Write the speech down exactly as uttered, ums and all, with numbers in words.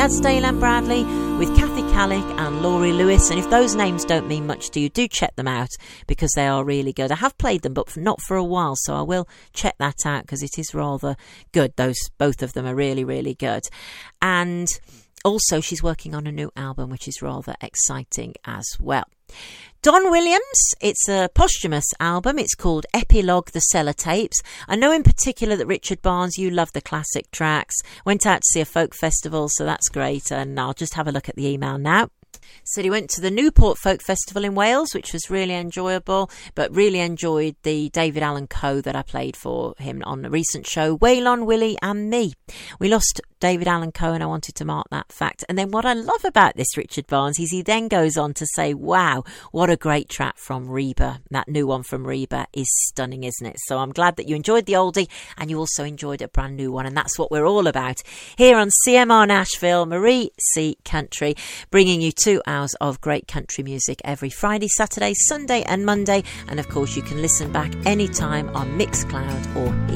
That's Dale Ann Bradley with Kathy Kallick and Laurie Lewis. And if those names don't mean much to you, do check them out because they are really good. I have played them, but not for a while, so I will check that out because it is rather good. Those both of them are really, really good. And also, she's working on a new album, which is rather exciting as well. Don Williams, it's a posthumous album. It's called Epilogue, the Sellotapes. I know in particular that Richard Barnes, you love the classic tracks. Went out to see a folk festival, so that's great. And I'll just have a look at the email now. Said he went to the Newport Folk Festival in Wales, which was really enjoyable, but really enjoyed the David Allen Coe that I played for him on a recent show, Waylon, Willie and Me. We lost David Allen Coe and I wanted to mark that fact. And then what I love about this Richard Barnes is he then goes on to say, wow, what a great track from Reba. That new one from Reba is stunning, isn't it? So I'm glad that you enjoyed the oldie and you also enjoyed a brand new one. And that's what we're all about here on C M R Nashville, Marie C. Country, bringing you two hours of great country music every Friday, Saturday, Sunday and Monday. And of course you can listen back anytime on Mixcloud or